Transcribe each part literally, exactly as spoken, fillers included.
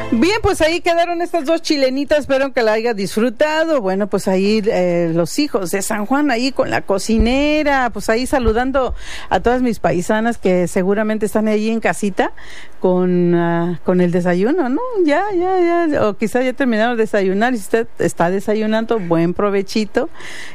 Bien, pues ahí quedaron estas dos chilenitas, espero que la haya disfrutado. Bueno, pues ahí eh, los hijos de San Juan ahí con la cocinera, pues ahí saludando a todas mis paisanas que seguramente están ahí en casita con, uh, con el desayuno, ¿no? Ya, ya, ya, o quizás ya terminaron de desayunar y si usted está desayunando, buen provechito.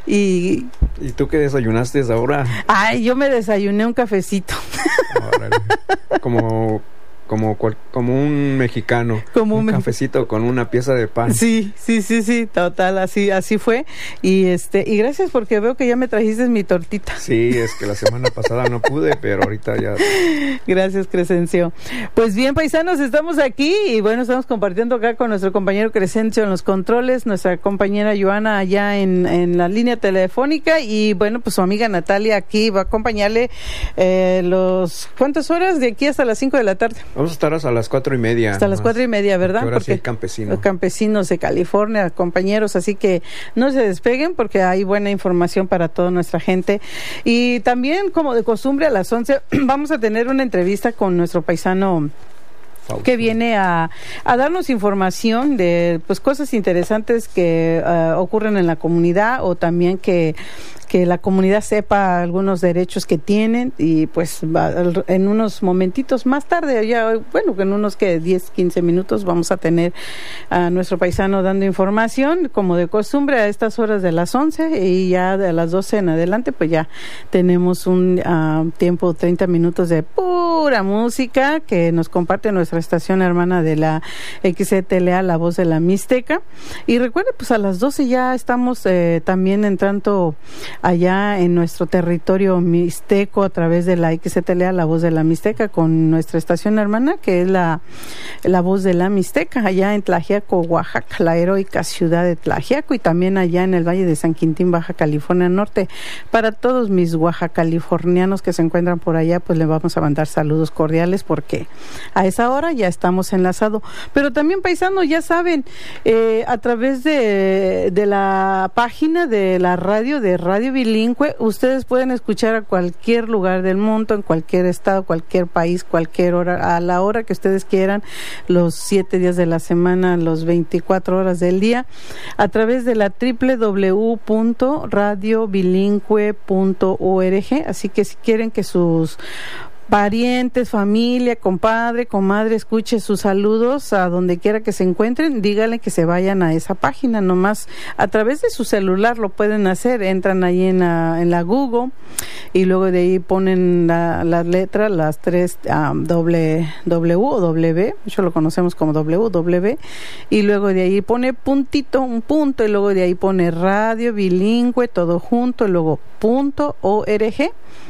Y ¿Y tú qué desayunaste ahora? Ay, yo me desayuné un cafecito. Órale. Como... Como, cual, como un mexicano, como un me... cafecito con una pieza de pan. Sí, sí, sí, sí, total, así, así fue. Y este, y gracias porque veo que ya me trajiste mi tortita. Sí, es que la semana pasada no pude, pero ahorita ya. Gracias, Crescencio. Pues bien, paisanos, estamos aquí y bueno, estamos compartiendo acá con nuestro compañero Crescencio en los controles, nuestra compañera Joana allá en, en la línea telefónica y bueno, pues su amiga Natalia aquí va a acompañarle eh, los, ¿cuántas horas? De aquí hasta las cinco de la tarde. Vamos a estar hasta las cuatro y media. Hasta las cuatro y media, ¿verdad? Ahora porque sí hay campesinos. Campesinos de California, compañeros, así que no se despeguen porque hay buena información para toda nuestra gente. Y también, como de costumbre, a las once vamos a tener una entrevista con nuestro paisano Fausto, que viene a, a darnos información de pues cosas interesantes que uh, ocurren en la comunidad o también que que la comunidad sepa algunos derechos que tienen y pues va, en unos momentitos más tarde, ya bueno, en unos que diez, quince minutos vamos a tener a nuestro paisano dando información, como de costumbre a estas horas de las once y ya de las doce en adelante pues ya tenemos un uh, tiempo, treinta minutos de pura música que nos comparte nuestra estación hermana de la X C T L A, La Voz de la Mixteca. Y recuerde, pues a las doce ya estamos eh, también entrando allá en nuestro territorio mixteco a través de la X C T L A, La Voz de la Mixteca, con nuestra estación hermana que es la, la Voz de la Mixteca, allá en Tlaxiaco, Oaxaca, la heroica ciudad de Tlaxiaco, y también allá en el Valle de San Quintín, Baja California Norte. Para todos mis oaxacalifornianos que se encuentran por allá, pues les vamos a mandar saludos cordiales porque a esa hora ya estamos enlazados. Pero también, paisanos, ya saben, eh, a través de, de la página de la radio, de Radio Bilingüe, ustedes pueden escuchar a cualquier lugar del mundo, en cualquier estado, cualquier país, cualquier hora, a la hora que ustedes quieran, los siete días de la semana, los veinticuatro horas del día, a través de la doble u doble u doble u punto radio bilingüe punto org. Así que si quieren que sus parientes, familia, compadre, comadre, escuche sus saludos a donde quiera que se encuentren, díganle que se vayan a esa página, nomás a través de su celular lo pueden hacer, entran ahí en la, en la Google y luego de ahí ponen la, las letras, las tres um, doble, W o W, yo lo conocemos como W, W, y luego de ahí pone puntito, un punto, y luego de ahí pone Radio Bilingüe, todo junto, y luego punto org,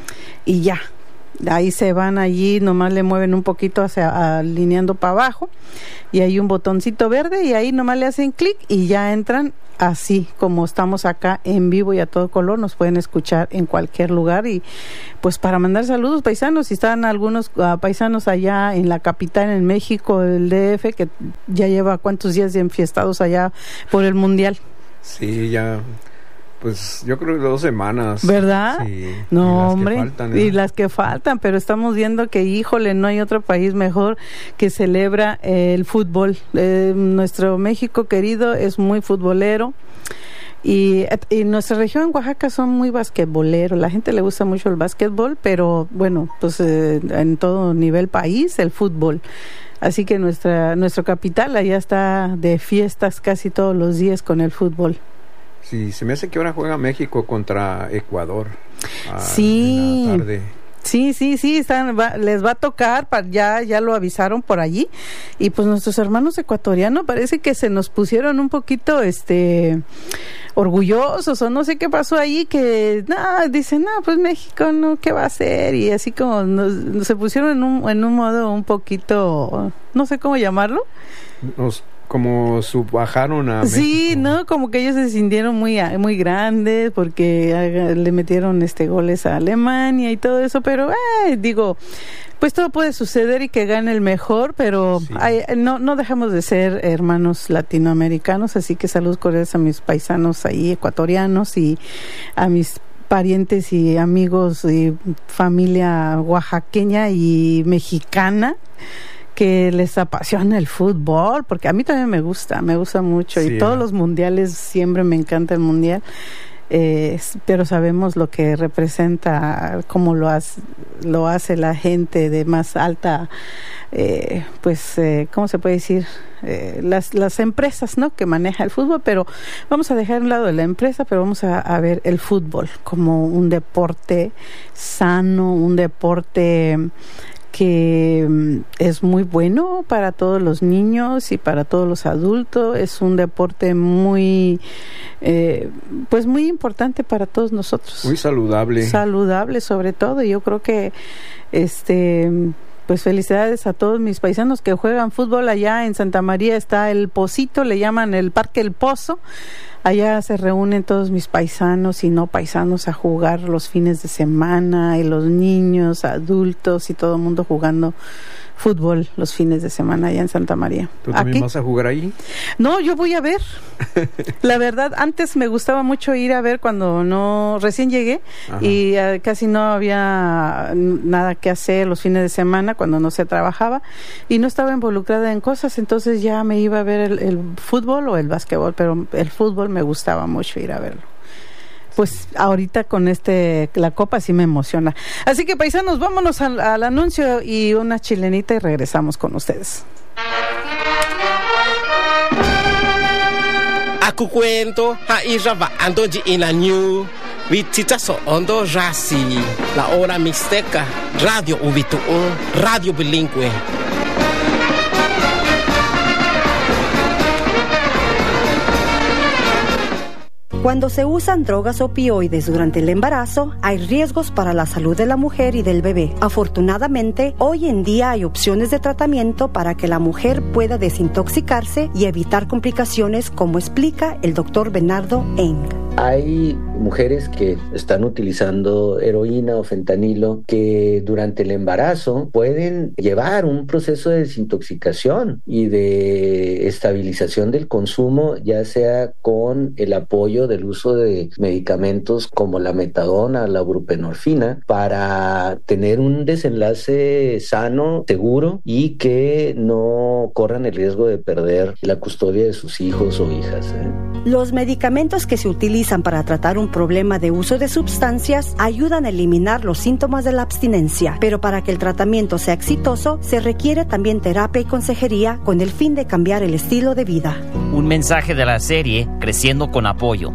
y ya. Ahí se van allí, nomás le mueven un poquito hacia alineando para abajo y hay un botoncito verde y ahí nomás le hacen clic y ya entran así como estamos acá en vivo y a todo color. Nos pueden escuchar en cualquier lugar y pues para mandar saludos, paisanos, si están algunos uh, paisanos allá en la capital, en México, el D F, que ya lleva cuántos días de enfiestados allá por el mundial. Sí, ya... Pues yo creo que dos semanas. ¿Verdad? Sí. No, y hombre. Faltan, y las que faltan, pero estamos viendo que, híjole, no hay otro país mejor que celebra eh, el fútbol. Eh, nuestro México querido es muy futbolero. Y, y nuestra región, Oaxaca, son muy basquetboleros. La gente le gusta mucho el basquetbol, pero bueno, pues eh, en todo nivel país, el fútbol. Así que nuestra nuestra capital allá está de fiestas casi todos los días con el fútbol. Sí, se me hace que ahora juega México contra Ecuador. Ah, sí. En la tarde. Sí, sí, sí, están, va, les va a tocar, pa, ya, ya lo avisaron por allí, y pues nuestros hermanos ecuatorianos parece que se nos pusieron un poquito, este, orgullosos, o no sé qué pasó ahí, que, no, dicen, no, pues México, no, ¿qué va a hacer? Y así como nos, nos se pusieron en un, en un modo un poquito, no sé cómo llamarlo. Nos como subajaron a sí, México. no, como que ellos se sintieron muy muy grandes porque le metieron este goles a Alemania y todo eso, pero eh, digo, pues todo puede suceder y que gane el mejor, pero sí. hay, no no dejamos de ser hermanos latinoamericanos, así que saludos cordiales a mis paisanos ahí ecuatorianos y a mis parientes y amigos y familia oaxaqueña y mexicana que les apasiona el fútbol, porque a mí también me gusta, me gusta mucho, sí, y todos los mundiales, siempre me encanta el mundial. Eh, pero sabemos lo que representa, cómo lo hace, lo hace la gente de más alta, eh, pues, eh, ¿cómo se puede decir? Eh, las, las empresas, ¿no?, que maneja el fútbol, pero vamos a dejar a un lado de la empresa, pero vamos a, a ver el fútbol como un deporte sano, un deporte que es muy bueno para todos los niños y para todos los adultos. Es un deporte muy, eh, pues muy importante para todos nosotros. Muy saludable. Saludable sobre todo. Y yo creo que, este, pues felicidades a todos mis paisanos que juegan fútbol. Allá en Santa María está el Pocito, le llaman el Parque El Pozo. Allá se reúnen todos mis paisanos y no paisanos a jugar los fines de semana, y los niños, adultos y todo el mundo jugando fútbol los fines de semana allá en Santa María. ¿Tú también ¿Aquí? vas a jugar ahí? No, yo voy a ver. La verdad, antes me gustaba mucho ir a ver cuando no, recién llegué. Ajá. Y uh, casi no había nada que hacer los fines de semana cuando no se trabajaba y no estaba involucrada en cosas, entonces ya me iba a ver el, el fútbol o el básquetbol, pero el fútbol me gustaba mucho ir a verlo. Pues ahorita con este la copa sí me emociona. Así que paisanos, vámonos al, al anuncio y una chilenita y regresamos con ustedes. Aku cuento ha iraba ando ina new vititaso ondo rasi la hora mixteca radio ubitu radio bilingüe. Cuando se usan drogas opioides durante el embarazo, hay riesgos para la salud de la mujer y del bebé. Afortunadamente, hoy en día hay opciones de tratamiento para que la mujer pueda desintoxicarse y evitar complicaciones, como explica el doctor Bernardo Eng. Hay mujeres que están utilizando heroína o fentanilo que durante el embarazo pueden llevar un proceso de desintoxicación y de estabilización del consumo, ya sea con el apoyo del uso de medicamentos como la metadona, la buprenorfina, para tener un desenlace sano, seguro y que no corran el riesgo de perder la custodia de sus hijos o hijas, ¿eh? Los medicamentos que se utilizan para tratar un problema de uso de sustancias ayudan a eliminar los síntomas de la abstinencia, pero para que el tratamiento sea exitoso se requiere también terapia y consejería con el fin de cambiar el estilo de vida. Un mensaje de la serie Creciendo con Apoyo.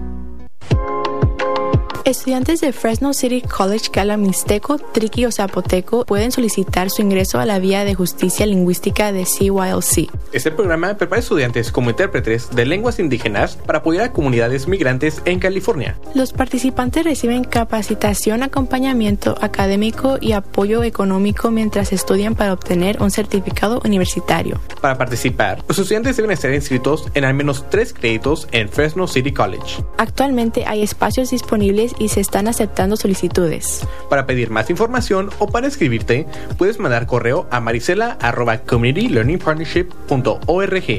Estudiantes de Fresno City College Cala Mixteco, Triqui o Zapoteco pueden solicitar su ingreso a la Vía de Justicia Lingüística de C Y L C. Este programa prepara estudiantes como intérpretes de lenguas indígenas para apoyar a comunidades migrantes en California. Los participantes reciben capacitación, acompañamiento académico y apoyo económico mientras estudian para obtener un certificado universitario. Para participar, los estudiantes deben estar inscritos en al menos tres créditos en Fresno City College. Actualmente hay espacios disponibles y se están aceptando solicitudes. Para pedir más información o para inscribirte, puedes mandar correo a marisela arroba community learning partnership punto org.